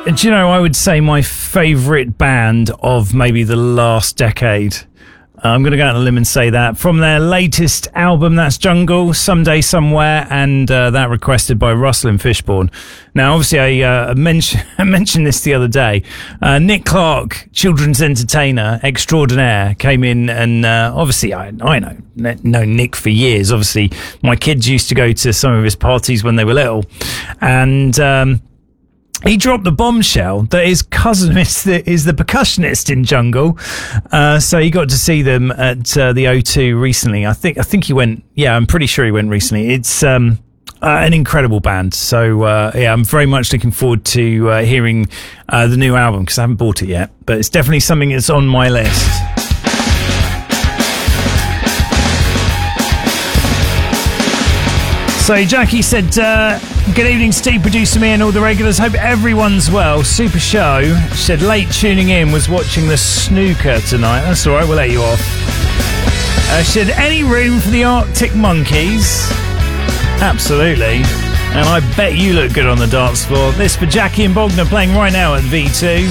do you know, I would say my favourite band of maybe the last decade. I'm going to go out on a limb and say that. From their latest album, that's Jungle, Someday Somewhere, and that requested by Russell and Fishbourne. Now, obviously, I mentioned this the other day. Nick Clark, children's entertainer extraordinaire, came in and obviously I know Nick for years. Obviously, my kids used to go to some of his parties when they were little. And he dropped the bombshell that his cousin is the percussionist in Jungle. So he got to see them at the O2 recently. I think he went. Yeah, I'm pretty sure he went recently. It's an incredible band. So yeah, I'm very much looking forward to hearing the new album because I haven't bought it yet. But it's definitely something that's on my list. So Jackie said, good evening, Steve, producer me and all the regulars. Hope everyone's well. Super show. She said, late tuning in, was watching the snooker tonight. That's all right, we'll let you off. She said, any room for the Arctic Monkeys? Absolutely. And I bet you look good on the dance floor. This for Jackie and Bogner playing right now at V2.